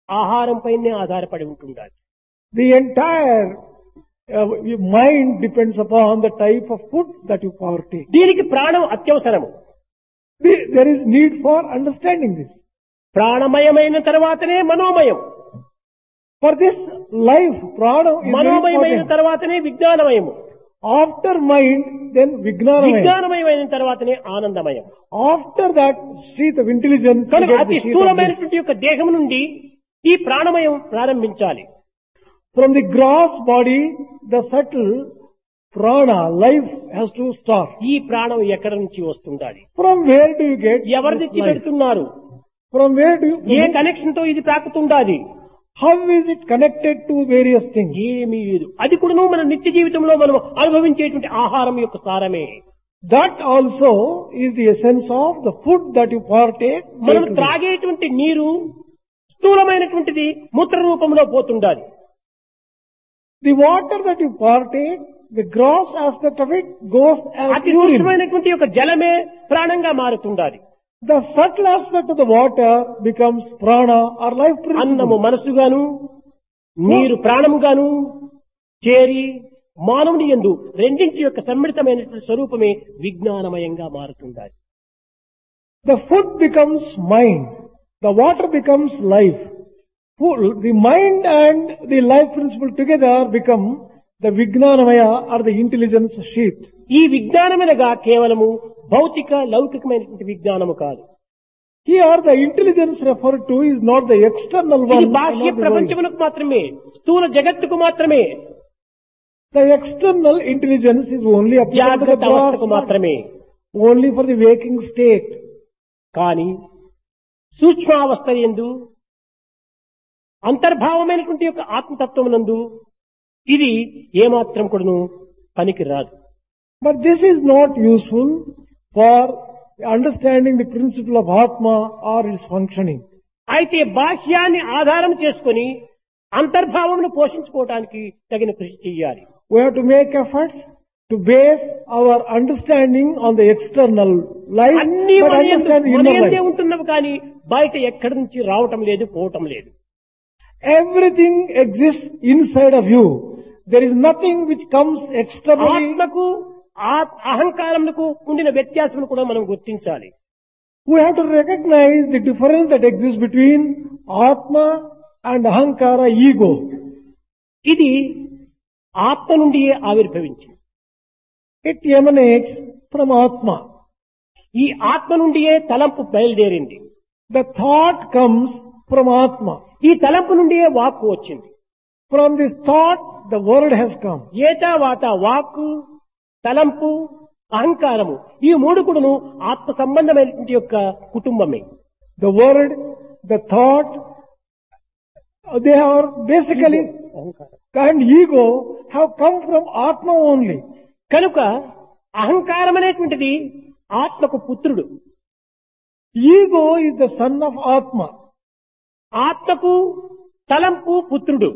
ఆహారం పైనే ఆధారపడి ఉంటుండాలి. The entire mind depends upon the type of food that you partake. దీనికి ప్రాణం అత్యవసరము. There is need for understanding this. ప్రాణమయమైన తర్వాతనే మనోమయం, For this life, prana is very మనోమయమైన important. తర్వాతనే విజ్ఞానమయము, After mind, then Vijnanamaya. విజ్ఞానమయమైన తర్వాతనే ఆనందమయం. After that, sheath of intelligence, you కనుక get అతి the sheath of bliss. స్థూలమైనటువంటి యొక్క దేహం నుండి ఈ ప్రాణమయం ప్రారంభించాలి. From the gross body, the subtle prana, life has to start. ఈ ప్రాణం ఎక్కడి నుంచి వస్తుండాలి? From where do you get ఎవరు this తెచ్చి life? పెడుతున్నారు? From where do A you, connection తో ఇది ప్రాకుతుండాలి? how is it connected to various things? ఏమీ లేదు. అది కూడాను మన నిత్య జీవితంలో మనం అనుభవించేటువంటి ఆహారం యొక్క సారమే. That also is the essence of the food that you partake. మనం day to day. త్రాగేటువంటి నీరు స్థూలమైనటువంటిది మూత్ర రూపంలో పోతుండాలి. The water that you partake, the gross aspect of it goes as అతి urine. సూక్ష్మమైనటువంటి యొక్క జలమే ప్రాణంగా మారుతుండాలి. The subtle aspect of the water becomes prana or life అన్నము principle. మనసుగాను నీరు ప్రాణముగాను చేరి మానవుని యందు రెండింటి యొక్క సమ్మిళితమైనటువంటి స్వరూపమే విజ్ఞానమయంగా మారుతుండాలి. The food becomes mind. The water becomes life. The mind and the life principle together become the Vijnanamaya or the intelligence sheath. ఈ విజ్ఞానమనగా కేవలము భౌతిక లౌకికమైనటువంటి విజ్ఞానము కాదు. Here the intelligence referred to is not the external ఇది one. and బాహ్య not the world. ప్రపంచమునకు మాత్రమే, స్థూల జగత్తుకు మాత్రమే, The external intelligence is only applied to the జాగ్రత్త gross అవస్థకు body, మాత్రమే. only for the waking state. కానీ సూక్ష్మావస్థ యందు అంతర్భావమైనటువంటి యొక్క ఆత్మతత్వమునందు ఇది ఏమాత్రం కూడాను పనికి రాదు. But this is not useful for understanding the principle of Atma or its functioning. అయితే బాహ్యాన్ని ఆధారం చేసుకొని అంతర్భావమును పోషించుకోవడానికి తగిన కృషి చేయాలి. We have to make efforts to base our understanding on the external life, అన్ని but understand the మన inner యందే life. ఉంటున్నవి కానీ బయట ఎక్కడి నుంచి రావటం లేదు, పోవటం లేదు. Everything exists inside of you. There is nothing which comes externally. ఆత్మకు అహంకారములకు ఉండిన వ్యత్యాసం కూడా మనం గుర్తించాలి. We have to recognize the difference that exists between Atma and Ahankara, ego. ఇది ఆత్మ నుండియే ఆవిర్భవించింది. It emanates from Atma. ఈ ఆత్మ నుండియే తలంపు బయలుదేరింది. The thought comes from Atma. ఈ తలంపు నుండియే వాక్కు వచ్చింది. From this thought, the word has come. ఏతావాత వాక్కు, తలంపు, అహంకారము ఈ మూడు కూడాను ఆత్మ సంబంధమైనటువంటి యొక్క కుటుంబమే. The word, the thought, they are basically, and ego have come from Atma only. కనుక అహంకారం అనేటువంటిది ఆత్మకు పుత్రుడు. Ego is the son of Atma. ఆత్మకు తలంపు పుత్రుడు.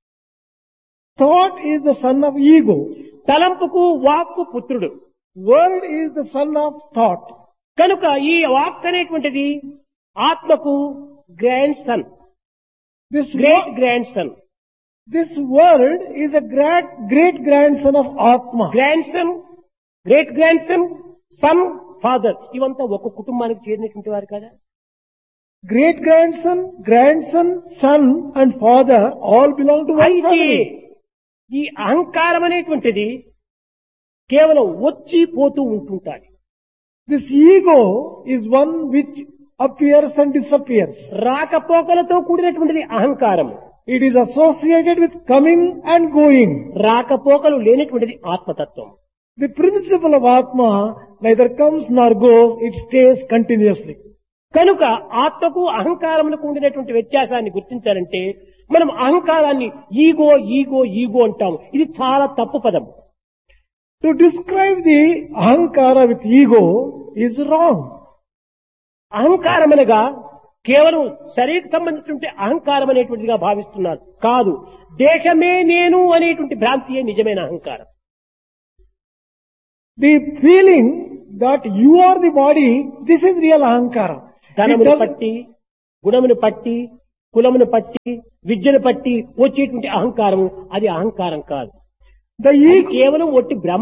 Thought is the son of ego. తలంపుకు వాక్కు పుత్రుడు. Word is the son of thought. కనుక ఈ వాక్ అనేటువంటిది ఆత్మకు grand son, This great grand son. This word is a great grandson of Atma. Grand son, great grand son, sun, father ఇవంతా ఒక కుటుంబానికి చేరినటువంటి వారు కదా. Great grandson, son and father all belong to one అయితే family. ఈ అహంకారం అనేటువంటిది కేవలం వచ్చి పోతూ ఉంటుంటాయి. This ego is one which appears and disappears. రాకపోకలతో కూడినటువంటిది అహంకారం. It is associated with coming and going. రాకపోకలు లేనటువంటిది ఆత్మతత్వం. The principle of Atma neither comes nor goes, it stays continuously. కనుక ఆత్మకు అహంకారములకు ఉండినటువంటి వ్యత్యాసాన్ని గుర్తించాలంటే మనం అహంకారాన్ని ఈగో ఈగో ఈగో అంటాం. ఇది చాలా తప్పు పదం. To describe the Ahankara with ego is wrong. అహంకారం అనగా కేవలం శరీరకు సంబంధించిన అహంకారం అనేటువంటిదిగా భావిస్తున్నారు. కాదు, దేహమే నేను అనేటువంటి భ్రాంతియే నిజమైన అహంకారం. The feeling that you are the body, this is real Ahankara. It ధనమును doesn't- పట్టి, గుణమును పట్టి, కులమును పట్టి విద్యను పట్టి వచ్చేటువంటి అహంకారము అది అహంకారం కాదు. The ఇది ego, కేవలం ఒట్టి భ్రమ.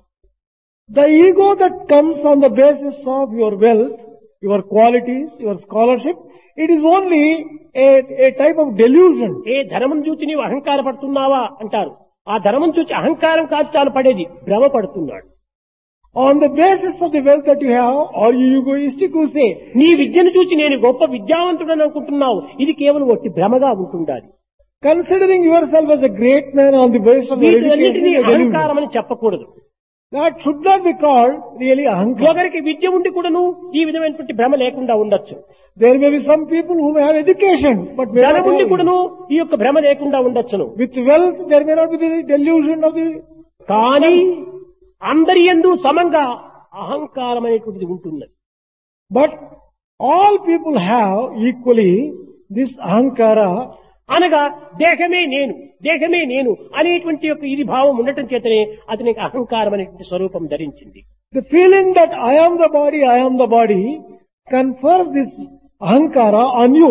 the ego that comes on the basis of your wealth, your qualities, your scholarship, it is only a type of delusion. ఏ ధనమును చూచి నీవు అహంకార పడుతున్నావా అంటారు. ఆ ధనమును చూచి అహంకారం కాదు తాను పడేది, భ్రమ పడుతున్నాడు. On the basis of the wealth that you have, are you egoistic who say, నీ విద్యను చూచి నేను గొప్ప విద్యావంతుడని అనుకుంటున్నావు, ఇది కేవలం ఒట్టి భ్రమగా ఉంటుండాలి. considering yourself as a great man on the basis of your education, వీటన్నిటినీ is a delusion. అహంకారం అని చెప్పకూడదు. That should not be called really ahankara. ఒకరికి విద్య ఉండి కూడాను ఈ విధమైనటువంటి భ్రమ లేకుండా ఉండొచ్చు. There may be some people who may have education, but may not ధనం ఉండి have. కూడాను ఈ యొక్క భ్రమ లేకుండా ఉండొచ్చును. With wealth, there may not be the delusion of the. కానీ అందరి యందు సమంగా అహంకారం అనేటువంటిది ఉంటున్నది. But all people have equally this ahankara. అనగా దేహమే నేను, దేహమే నేను అనేటువంటి యొక్క ఇది భావం ఉండటం చేతనే అతనికి అహంకారం అనేటువంటి స్వరూపం ధరించింది. The feeling that I am the body confers this ahankara on you.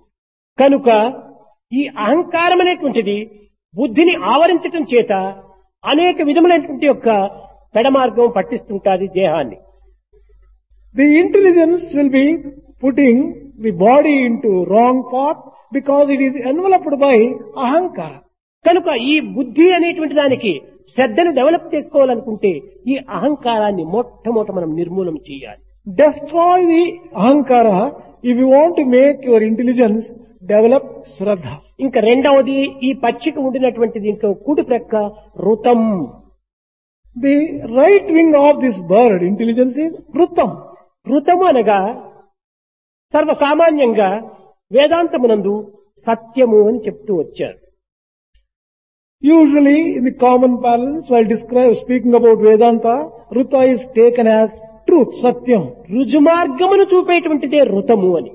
కనుక ఈ అహంకారం అనేటువంటిది బుద్ధిని ఆవరించటం చేత అనేక విధములైనటువంటి యొక్క పెడమార్గం పట్టిస్తుంటాది దేహాన్ని. The intelligence will be putting the body into wrong path because it is enveloped by ahankara. కనుక ఈ బుద్ధి అనేటువంటి దానికి శ్రద్ధను డెవలప్ చేసుకోవాలనుకుంటే ఈ అహంకారాన్ని మొట్టమొదట మనం నిర్మూలన చేయాలి. Destroy the ahankara if you want to make your intelligence develop shraddha. ఇంకా రెండవది ఈ పచ్చిక ఉండినటువంటి దీంట్లో కుడి ప్రక్క ఋతం. The right wing of this bird intelligence is rutam. ఋతము అనగా సర్వసామాన్యంగా వేదాంతమునందు సత్యము అని చెప్తూ వచ్చారు. Usually in the common parlance while speaking about Vedanta, ruta is taken as truth, satyam. రుజుమార్గమును చూపేటువంటిదే ఋతము అని.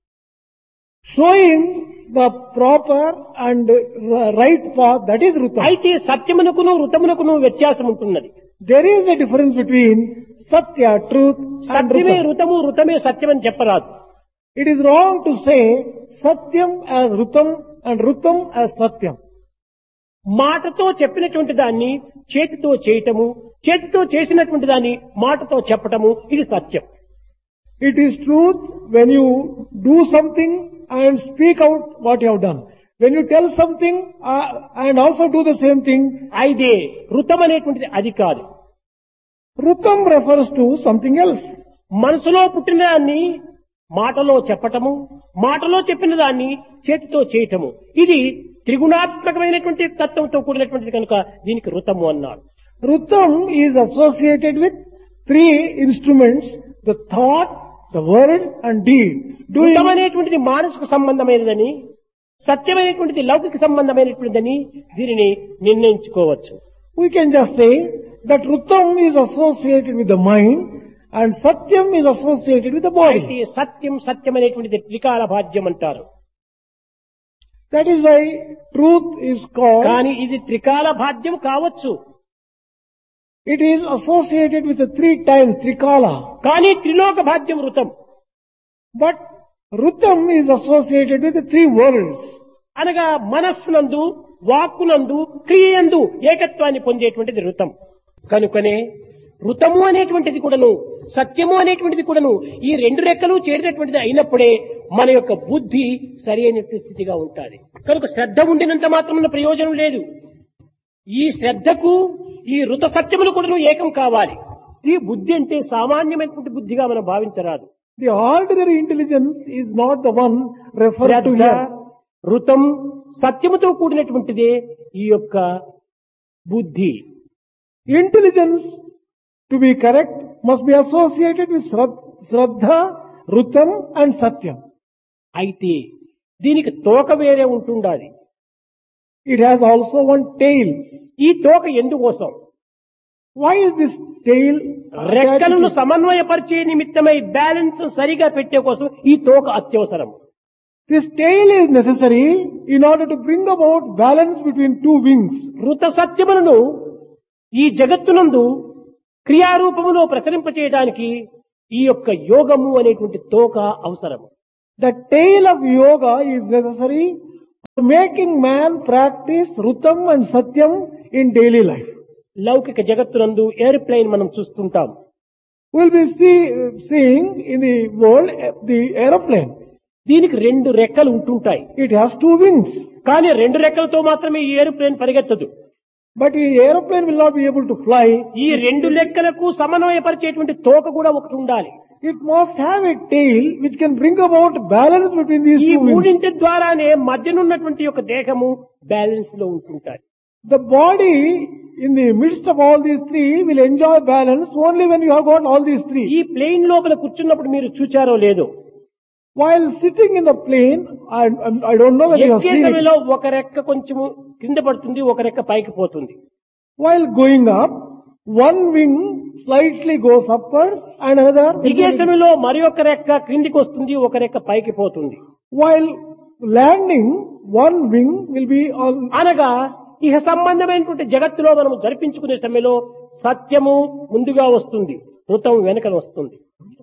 Showing the proper and right path, that is rutam. అయితే సత్యమునకును ఋతమునకును వ్యత్యాసం ఉంటున్నది. There is a difference between satya, truth and సత్యమే rutam. ఋతము, ఋతమే సత్యం అని చెప్పరాదు. It is wrong to say satyam as rutam and rutam as satyam. మాటతో చెప్పినటువంటి దాన్ని చేతితో చేయటము, చేతితో చేసినటువంటి దాన్ని మాటతో చెప్పటము, ఇది సత్యం. It is truth when you do something and speak out what you have done. When you tell something and also do the same thing, అయితే ఋతం అనేటువంటిది అది కాదు. rutam refers to something else. మనసులో పుట్టిన దాన్ని మాటలో చెప్పటము, మాటలో చెప్పిన దాన్ని చేతితో చేయటము, ఇది త్రిగుణాత్మకమైనటువంటి తత్వంతో కూడినటువంటిది కనుక దీనికి ఋతము అన్నాడు. Rutam is associated with three instruments: the thought, the word and deed. ఋతం అనేటువంటిది మానసిక సంబంధమైనదని, సత్యమైనటువంటిది లౌకిక సంబంధమైనటువంటిదని దీనిని నిర్ణయించుకోవచ్చు. We can just say that rutam is associated with the mind and satyam is associated with the అయితే body. సత్యం సత్యం అనేటువంటిది త్రికాల భాగ్యం అంటారు. That is why truth is called, కానీ ఇది త్రికాల భాగ్యం కావచ్చు, it is associated with the three times, trikala. కానీ త్రిలోక భాగ్యం ఋతం. But rutam is associated with the three worlds. అనగా మనస్సునందు, వాక్కునందు, క్రియయందు ఏకత్వాన్ని పొందేటువంటిది ఋతం. కనుకనే ఋతము అనేటువంటిది కూడాను, సత్యము అనేటువంటిది కూడాను ఈ రెండు రెక్కలు చేరినటువంటిది అయినప్పుడే మన యొక్క బుద్ధి సరి అయినటువంటి స్థితిగా ఉంటుంది. కనుక శ్రద్ధ ఉండినంత మాత్రమున ప్రయోజనం లేదు. ఈ శ్రద్ధకు ఈ ఋత సత్యములు కూడాను ఏకం కావాలి. ఈ బుద్ధి అంటే సామాన్యమైనటువంటి బుద్ధిగా మనం భావించరాదు. The ordinary intelligence is not the one referred to Shraddha, here. ఋతం, సత్యముతో కూడినటువంటిదే ఈ యొక్క బుద్ధి. Intelligence, to be correct, must be associated with shraddha, rutam and satyam. అయితే దీనికి తోక వేరే ఉంటుండాలి. It has also one tail. ఈ తోక ఎందుకోసం? Why is this tail రెక్కలను attached? సమన్వయపరిచే నిమిత్తమై బ్యాలెన్స్ సరిగా పెట్టే కోసం ఈ తోక అత్యవసరం. This tail is necessary in order to bring about balance between two wings. ఋత సత్యములను ఈ జగత్తునందు క్రియారూపములో ప్రసరింపచేయడానికి ఈ యొక్క యోగము అనేటువంటి తోక అవసరము. The tail of yoga is necessary for making man practice Rutam and Satyam in daily life. లౌకిక జగత్తునందు ఏరోప్లేన్ మనం చూస్తుంటాం. We'll be seeing in the world the aeroplane. దీనికి రెండు రెక్కలు ఉంటుంటాయి. It has two wings. కానీ రెండు రెక్కలతో మాత్రమే ఈ aeroplane పరిగెత్తదు. But the aeroplane will not be able to fly. ఈ రెండు రెక్కలకు సమన్వయపరిచేటువంటి తోక కూడా ఒకటి ఉండాలి. It must have a tail which can bring about balance between these ఈ two wings. మూడింటి ద్వారానే మధ్యనున్నటువంటి యొక్క దేహము బ్యాలెన్స్ లో ఉంటుంటాయి. The body in the midst of all these three will enjoy balance only when you have got all these three. ఈ plane లోపల కూర్చున్నప్పుడు మీరు చూచారో లేదో, While sitting in the plane, I don't know whether you have ఎక్కే seen it. సమయంలో ఒక రెక్క కొంచెము కింద పడుతుంది, ఒక రెక్క పైకి పోతుంది. While going up, one wing slightly goes upwards and another. దిగే సమయంలో మరి ఒక రెక్క క్రిందికి వస్తుంది, ఒక రెక్క పైకి పోతుంది. While landing, one wing will be on. అనగా ఇహ సంబంధమైనటువంటి జగత్తులో మనం జరిపించుకునే సమయంలో సత్యము ముందుగా వస్తుంది, ఋతం వెనకన వస్తుంది.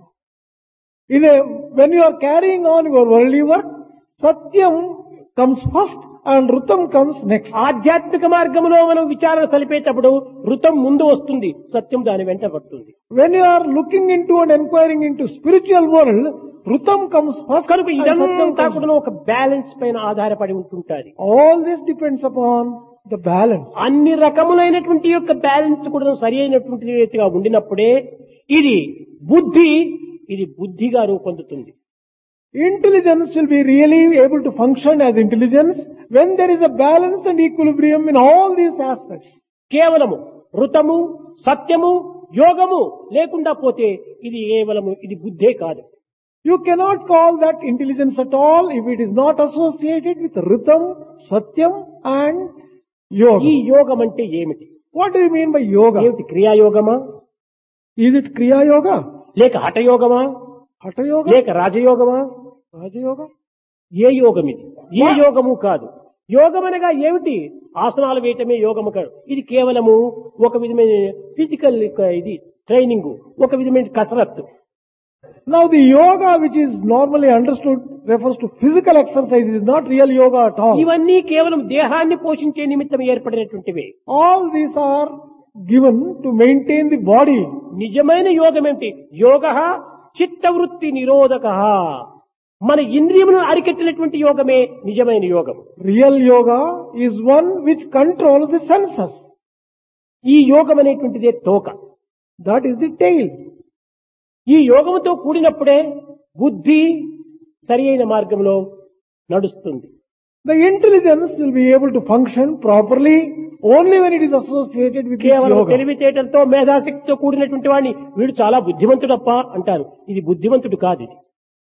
When you are carrying on your worldly work, Satyam comes first and Rutam comes next. ఆధ్యాత్మిక మార్గంలో మనం విచారణ సలిపేటప్పుడు ఋతం ముందు వస్తుంది, సత్యం దాని వెంట పడుతుంది. When you are looking into and inquiring into spiritual world, Rutam comes first కనుక and Satyam ఇదంతా comes. కూడా ఒక బ్యాలెన్స్ పైన ఆధారపడి ఉంటుంటాది. All this depends upon the balance. అన్ని రకములైనటువంటి యొక్క బ్యాలెన్స్ కూడా సరి అయినటువంటి రీతిగా ఉండినప్పుడే ఇది బుద్ధి, ఇది బుద్ధిగా రూపొందుతుంది. Intelligence will be really able to function as intelligence when there is a balance and equilibrium in all these aspects. కేవలము ఋతము, సత్యము, యోగము లేకుండా పోతే ఇది కేవలము ఇది బుద్ధే కాదు. You cannot call that intelligence at all if it is not associated with Ritam, Satyam and Yoga. ఈ యోగం అంటే ఏమిటి? What do you mean by yoga? ఏమిటి? క్రియాయోగమా, Is it Kriya Yoga? లేక హఠయోగమా, Hatha Yoga? లేక రాజయోగమా? Raja Yoga? ఏ యోగం ఇది? ఏ యోగము కాదు. యోగం అనగా ఏమిటి? ఆసనాలు వేయటమే యోగము కాదు. ఇది కేవలము ఒక విధమైన ఫిజికల్ ఇది ట్రైనింగ్, ఒక విధమైన కసరత్తు. Now the yoga which is normally understood refers to physical exercise. It is not real yoga at all. ఇవన్నీ కేవలం దేహాన్ని పోషించే నిమిత్తం ఏర్పడినటువంటివే. All these are given to maintain the body. నిజమైన యోగం ఏమిటి? యోగ చిత్తవృత్తి నిరోధక. మన ఇంద్రియమును అరికట్టినటువంటి యోగమే నిజమైన యోగం. Real yoga is one which controls the senses. ఈ యోగం అనేటువంటిదే తోక. That is the tail. ఈ యోగముతో కూడినప్పుడే బుద్ధి సరి అయిన మార్గంలో నడుస్తుంది. The intelligence will be able to function properly only when it is associated with this కేవలం yoga. తెలివితేటలతో మేధాశక్తితో కూడినటువంటి వాడిని వీడు చాలా బుద్ధిమంతుడప్ప అంటారు. ఇది బుద్ధిమంతుడు కాదు. ఇది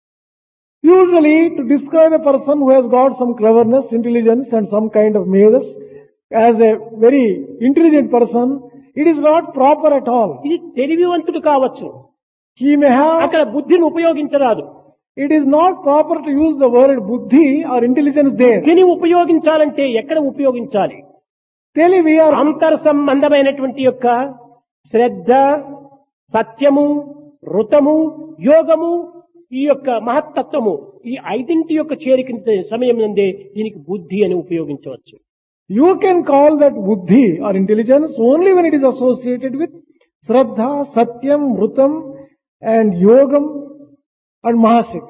Usually to describe a person who has got some cleverness, intelligence and some kind of medas as a very intelligent person, it is not proper at all. ఇది తెలివివంతుడు కావచ్చు, He may have, అక్కడ బుద్ధిని ఉపయోగించరాదు. it is not proper to use the word buddhi or intelligence there. బుద్ధిని ఉపయోగించాలంటే ఎక్కడ ఉపయోగించాలి? Telivi or అంతర్ సంబంధమైనటువంటి యొక్క శ్రద్ధ, సత్యము, ఋతము, యోగము, ఈ యొక్క మహత్తత్వము, ఈ ఐదింటి యొక్క చేరిక సమయం నందే దీనికి బుద్ధి అని ఉపయోగించవచ్చు. you can call that buddhi or intelligence only when it is associated with Shraddha, Satyam, Rutam and Yogam and Mahasik.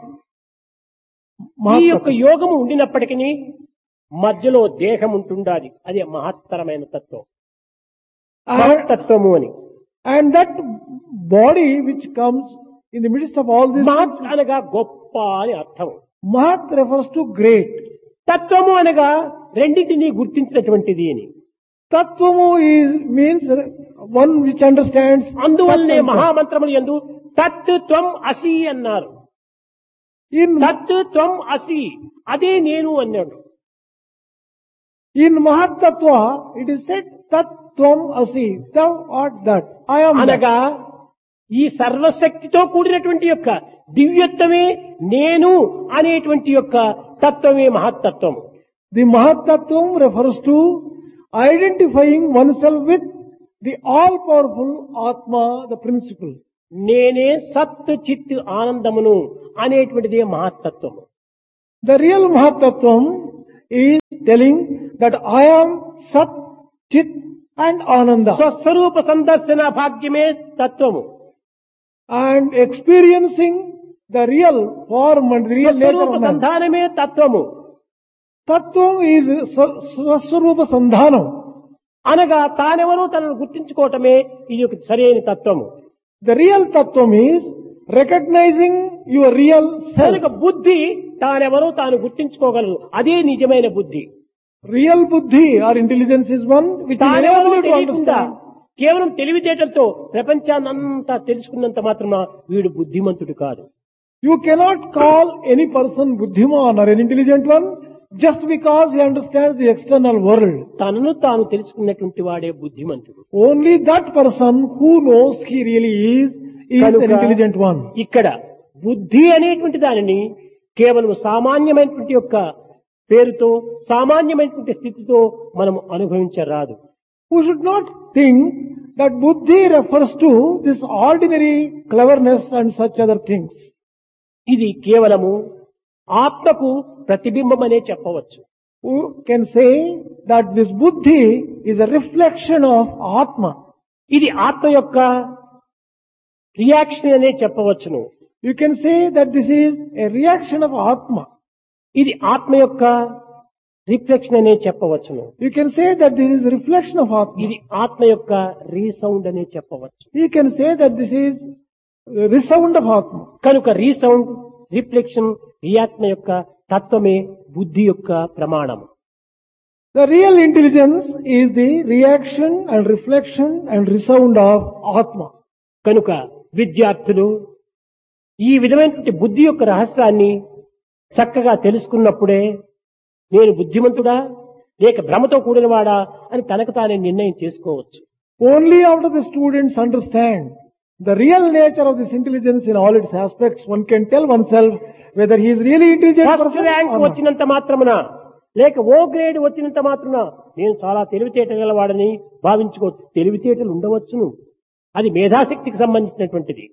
ఈ యొక్క యోగము ఉండినప్పటికీ మధ్యలో దేహం ఉంటుండాలి. అది మహత్తరమైన తత్వం, మహత్తత్వము అని. And that body which comes in the midst of all this, మహత్ అనగా గొప్ప అని అర్థం. Mahat refers to great. తత్వము అనగా రెండింటినీ గుర్తించినటువంటిది అని. Tattvamu means one which understands. అందువల్లనే Tattvam. మహామంత్రములు యందు తత్ త్వం అసి అన్నారు. In తత్ త్వం అసి, అదే నేను అన్నాడు. Mahat Tattva, it is said Tattvam Asi, thou art that. I am that. అనగా ఈ సర్వశక్తితో కూడినటువంటి యొక్క దివ్యత్వమే నేను అనేటువంటి యొక్క తత్వమే మహత్తత్వం. The Mahatattvam refers to identifying oneself with the all-powerful Atma, the principle. నేనే సత్ చిత్ ఆనందమును అనేటువంటిదే మహత్తత్వము. The real Mahatattvam is telling that I am Sat, Chit and Ananda. స్వస్వరూప సందర్శన భాగ్యమే తత్వము. And experiencing the real form and real nature స్వస్వరూప of man. సంధానమే తత్వము. Tattvam is Swaswarupa Sandhanam. అనగా తానెవరో తనను గుర్తించుకోవటమే ఇది ఒక సరైన తత్వము. The real Tattvam is recognizing your real self. కనుక బుద్ధి తానెవరో తాను గుర్తించుకోగలదు. అదే నిజమైన బుద్ధి. Real Buddhi or intelligence is one which is తానెవరో able to తెలియకుండా understand. కేవలం తెలివితేటలతో ప్రపంచాన్నంతా తెలుసుకున్నంత మాత్రమా వీడు బుద్ధిమంతుడు కాదు. You cannot call any person Buddhiman or an intelligent one just because he understands the external world. తనను తాను తెలుసుకున్నటువంటి వాడే బుద్ధిమంతుడు. Only that person who knows he really is an కనుక intelligent one. ఇక్కడ బుద్ధి అనేటువంటి దానిని కేవలం సామాన్యమైనటువంటి యొక్క పేరుతో సామాన్యమైనటువంటి స్థితితో మనం అనుభవించరాదు. We should not think that Buddhi refers to this ordinary cleverness and such other things. ఇది కేవలము ఆత్మకు ప్రతిబింబం అనే చెప్పవచ్చు. We can say that this Buddhi is a reflection of Atma. ఇది ఆత్మ యొక్క రియాక్షన్ అనే చెప్పవచ్చును. You can say that this is a reaction of Atma. ఇది ఆత్మ యొక్క రిఫ్లెక్షన్ అనే చెప్పవచ్చును. You can say that this is a reflection of Atma. ఇది ఆత్మ యొక్క రీసౌండ్ అనే చెప్పవచ్చు. You can say that this is the resound of Atma. కనుక రీసౌండ్, రిఫ్లెక్షన్ ఈ ఆత్మ యొక్క తత్వమే బుద్ధి యొక్క ప్రమాణం. The real intelligence is the reaction and reflection and resound of Atma. కనుక విద్యార్థులు ఈ విధమైనటువంటి బుద్ధి యొక్క రహస్యాన్ని చక్కగా తెలుసుకున్నప్పుడే నేను బుద్ధిమంతుడా లేక భ్రమతో కూడినవాడా అని తనకు తానే నిర్ణయం చేసుకోవచ్చు. Only after the students understand the real nature of this intelligence in all its aspects, one can tell oneself whether he is really intelligent first person rank or not. వచ్చినంత మాత్రమున లేక ఓ గ్రేడ్ వచ్చినంత మాత్రమున నేను చాలా తెలివితేటలు గలవాడని భావించుకోవచ్చు. తెలివితేటలు ఉండవచ్చును, అది మేధాశక్తికి సంబంధించినటువంటిది.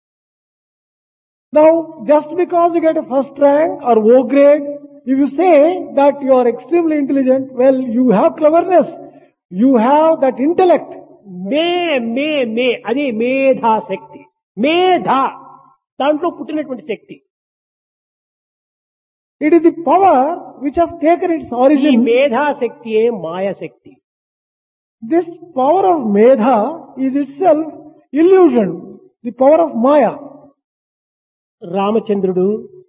Now, just because you get a first rank or O grade, if you say that you are extremely intelligent, well, you have cleverness, you have that intellect. మే మే మే అది మేధాశక్తి. మేధా దాంట్లో పుట్టినటువంటి శక్తి. It is the power which has taken its ఈ origin. మేధాశక్తియే మాయాశక్తి. This power of Medha is itself illusion, the power of Maya. రామచంద్రుడు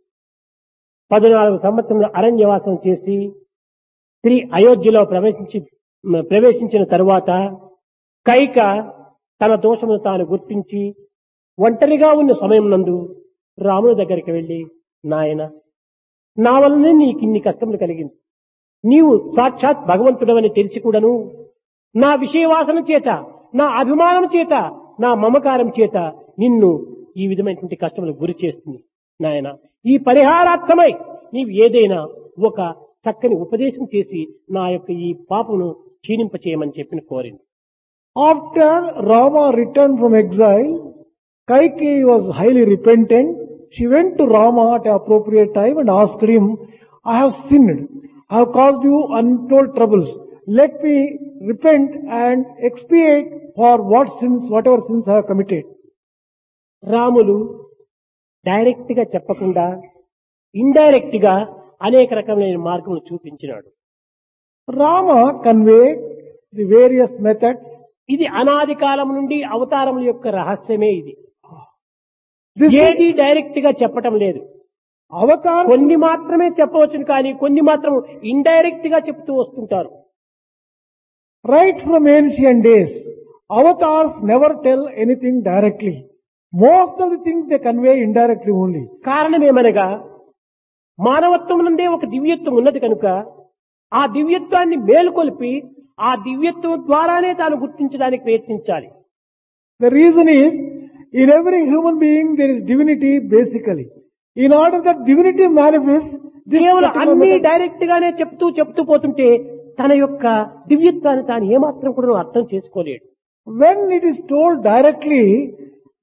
14 సంవత్సరాల అరణ్యవాసం చేసి తిరిగి అయోధ్యలో ప్రవేశించిన తరువాత కైక తన దోషమును తాను గుర్తించి ఒంటరిగా ఉన్న సమయం నందు రాముని దగ్గరికి వెళ్లి, నాయన, నా వల్లనే నీకు ఇన్ని కష్టములు కలిగింది. నీవు సాక్షాత్ భగవంతుడవని తెలిసి కూడాను నా విషయవాసన చేత, నా అభిమానం చేత, నా మమకారం చేత నిన్ను ఈ విధమైనటువంటి కష్టములకు గురి చేస్తుంది. నాయన, ఈ పరిహారార్థమై నీవు ఏదైనా ఒక చక్కని ఉపదేశం చేసి నా యొక్క ఈ పాపమును క్షీణింపచేయమని చెప్పిన కోరింది. After Rama returned from exile, Kaikeyi was highly repentant. She went to Rama at an appropriate time and asked him, I have sinned. I have caused you untold troubles. Let me repent and expiate for whatever sins I have committed. Ramulu direct గా చెప్పకుండా indirect గా అనేక రకమైన మార్గములు చూపించినాడు. Rama conveyed the various methods. ఇది అనాది కాలం నుండి అవతారముల యొక్క రహస్యమే. ఇది This ఏది డైరెక్ట్ గా చెప్పటం లేదు. avatars, కొన్ని మాత్రమే చెప్పవచ్చును, కానీ కొన్ని మాత్రం ఇండైరెక్ట్ గా చెప్తూ వస్తుంటారు. right from ancient days, avatars never tell anything directly. Most of the things they convey indirectly only. కారణమేమనగా మానవత్వం నుండే ఒక దివ్యత్వం ఉన్నది కనుక ఆ దివ్యత్వాన్ని మేలుకొల్పి ఆ దివ్యత్వం ద్వారానే తాను గుర్తించడానికి ప్రయత్నించాలి. The reason is, in every human being there is divinity basically. In order that divinity manifests, this కేవలం particular అన్ని method- డైరెక్ట్ గానే చెప్తూ పోతుంటే తన యొక్క దివ్యత్వాన్ని తాను ఏమాత్రం కూడా అర్థం చేసుకోలేడు. when it is told directly,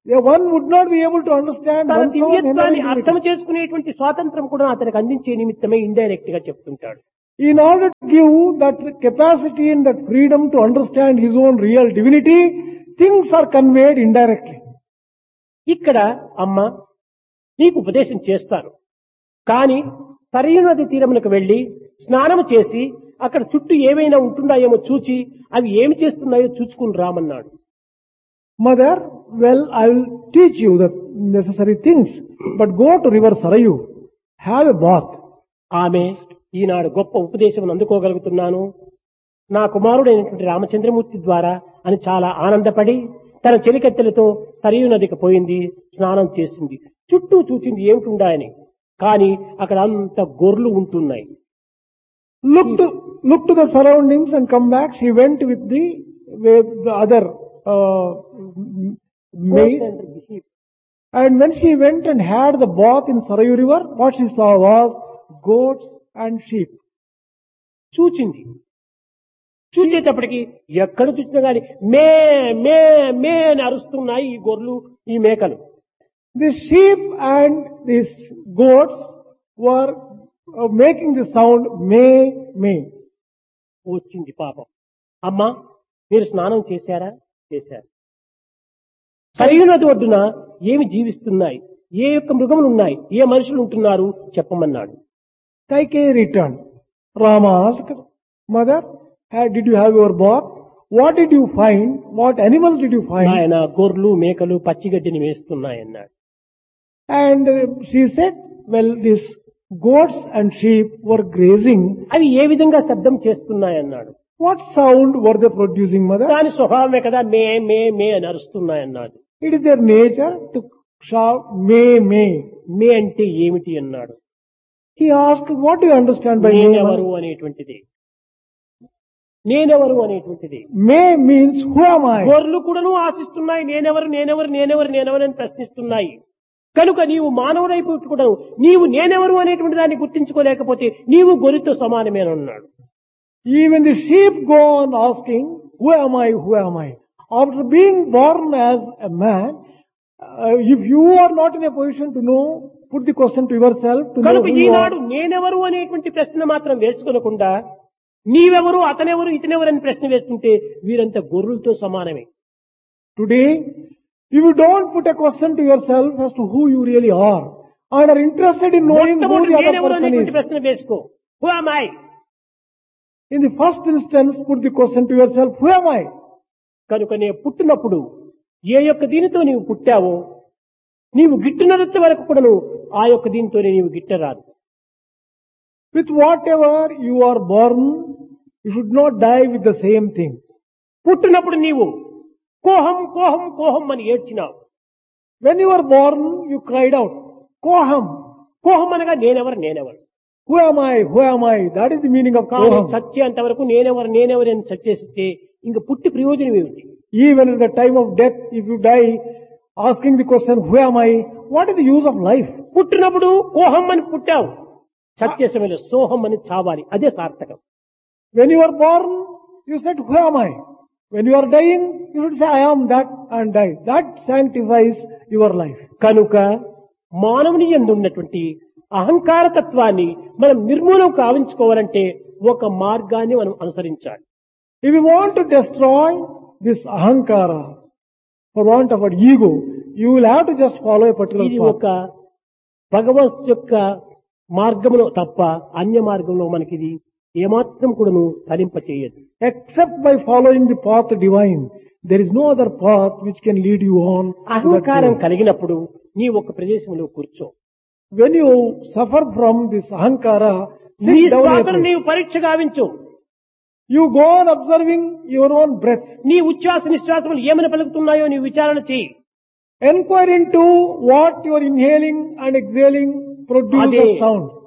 One would not be able to understand తన one's own దివ్యత్వాన్ని inner అర్థం divinity. చేసుకునేటువంటి స్వాతంత్రం కూడా అతనికి అందించే నిమిత్తమే ఇండైరెక్ట్ గా చెప్తుంటాడు. In order to give that capacity and that freedom to understand his own real divinity, things are conveyed indirectly. ఇక్కడ అమ్మ నీకు ఉపదేశం చేస్తాను, కానీ సరైన నది తీరమునకు వెళ్లి స్నానము చేసి అక్కడ చుట్టూ ఏమైనా ఉంటున్నాయేమో చూచి అవి ఏమి చేస్తున్నాయో చూచుకుని రామన్నాడు. Mother, well, I will teach you the necessary things, but go to river Sarayu, have a bath. ఆమె ఈనాడు గొప్ప ఉపదేశం అందుకోగలుగుతున్నాను నా కుమారుడైనటువంటి రామచంద్రమూర్తి ద్వారా అని చాలా ఆనందపడి తన చెలికత్తెలతో సరియు నదికి పోయింది, స్నానం చేసింది. చుట్టూ చూచింది ఏమిటుండాయని, కానీ అక్కడ అంత గొర్రెలు ఉంటున్నాయి. Look to the surroundings and come back. She went with the other maid. And when she went and had the bath in Sarayu river, what she saw was goats and sheep. చూచింది. చూచేటప్పటికి ఎక్కడ చూసినా గాని మే మే మే అని అరుస్తున్నాయి ఈ గొర్రెలు, ఈ మేకలు. The sheep and these goats were making the sound మే మే. వచ్చింది పాపం. అమ్మా మీరు స్నానం చేశారా? చేశారు. సరియు నది ఒడ్డున ఏమి జీవిస్తున్నాయి, ఏ యొక్క మృగములు ఉన్నాయి, ఏ మనుషులు ఉంటున్నారు చెప్పమన్నాడు. Kaikeyi returned. Rama asked, Mother, did you have your bath? What did you find? What animals did you find? ఆయన గొర్రెలు మేకలు పచ్చిగడ్డిని వేస్తున్నాయన్నాడు. And she said, well, these goats and sheep were grazing. అవి ఏ విధంగా శబ్దం చేస్తున్నాయన్నాడు. What sound were they producing, Mother? దాని స్వభావమే కదా మే మే మే అని అరుస్తున్నాయన్నాడు. It is their nature to shout మే మే. మే అంటే ఏమిటి అన్నాడు. He asked, what do you understand by నేనెవరు మే? అనేటువంటిది. నేనెవరు అనేటువంటిది. మే means who am I? గొర్రెలు కూడాను ఆశిస్తున్నాయి నేనెవరు నేనెవరు నేనెవరు నేనెవరు అని ప్రశ్నిస్తున్నాయి. కనుక నీవు మానవుడైపోయి కూడా నీవు నేనెవరు అనేటువంటి దాన్ని గుర్తించుకోలేకపోతే నీవు గొర్రెతో సమానమేనన్నాడు. Even the sheep go on asking, who am I, who am I? After being born as a man, if you are not in a position to know, put the question to yourself to know కనుక who you Eenadu are. నేనెవరు అనేటువంటి ప్రశ్న మాత్రం వేసుకోకుండా నీవెవరు అతనెవరు ఇతనెవరు అని ప్రశ్న వేస్తుంటే వీరంతా గొర్రెలతో సమానమే. Today, if you don't put a question to yourself as to who you really are, and are interested in knowing who మొట్టమొదటి the other నేనెవరు person అనేటువంటి is, ప్రశ్న వేసుకో. Who am I? in the first instance, put the question to yourself, who am I? కనుక నేను పుట్టినప్పుడు ఏ యొక్క దీనితో నీవు పుట్టావో నీవు గిట్టునంత వరకు కూడాను ఆ యొక్క దీనితోనే నీవు గిట్టరాదు. With whatever you are born, you should not die with the same thing. పుట్టినప్పుడు నీవు కోహం కోహం కోహం అని ఏడ్చినావు. When you were born, you cried out, Koham, కోహం అనగా నేనెవరు నేనెవరు. who am I, who am I? That is the meaning of కానీ Koham. చచ్చేంత వరకు నేనెవరు నేనెవరు అని చచ్చేస్తే ఇంక పుట్టి ప్రయోజనం ఏమిటి? Even at the time of death, if you die asking the question, who am I? What is the use of life? పుట్టినప్పుడు కోహం అని పుట్టావు, చచ్చే సమయంలో సోహం అని చావాలి. అదే సార్థకం. When you were born, you said, who am I? When you are dying, you should say, I am that and die. That sanctifies your life. కనుక మానవుని యందు ఉన్నటువంటి అహంకార తత్వాన్ని మనం నిర్మూలం కావించుకోవాలంటే ఒక మార్గాన్ని మనం అనుసరించాలి. If you want to destroy this ahankara, for want of an ego, you will have to just follow a particular ఇది path. ఒక భగవత్ యొక్క మార్గంలో తప్ప అన్య మార్గంలో మనకి ఇది ఏమాత్రం కూడాను ఫలింపచేయదు. Except by following the path divine, there is no other path which can lead you on. to that అహంకారం path. కలిగినప్పుడు నీ ఒక ప్రదేశంలో కూర్చో. When you suffer from this ahankara, నీ sit down. in a శ్వాసను place. నీవు పరీక్ష గావించు. You go on observing your own breath. నీ ఉచ్ఛ్వాస నిశ్వాసములు ఏమని పలుకుతున్నాయో నీవు విచారణ చేయి. Enquire into what you are inhaling and exhaling produce అదే a sound.